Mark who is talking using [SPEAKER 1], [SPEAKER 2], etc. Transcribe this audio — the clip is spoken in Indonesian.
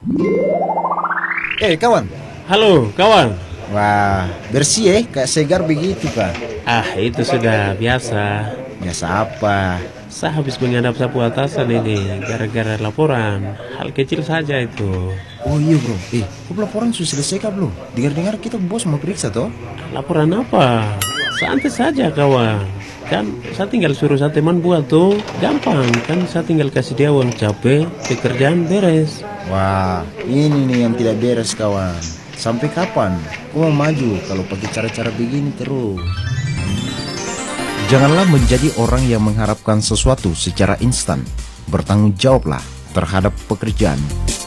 [SPEAKER 1] Kawan.
[SPEAKER 2] Halo, kawan.
[SPEAKER 1] Wah, bersih kayak segar begitu, Pak.
[SPEAKER 2] Itu sudah biasa.
[SPEAKER 1] Biasa apa?
[SPEAKER 2] Saya habis menghadap sapu atasan ini gara-gara laporan. Hal kecil saja itu.
[SPEAKER 1] Oh iya, Bro. Kok laporan sudah selesai kah belum? Dengar-dengar kita bos mau periksa toh?
[SPEAKER 2] Laporan apa? Santai saja, kawan. Kan saya tinggal suruh satu teman buat tuh. Gampang, kan saya tinggal kasih dia uang capek, pekerjaan beres.
[SPEAKER 1] Wah, ini nih yang tidak beres, kawan. Sampai kapan? Kau mau maju kalau pakai cara-cara begini terus? Janganlah menjadi orang yang mengharapkan sesuatu secara instan. Bertanggung jawablah terhadap pekerjaan.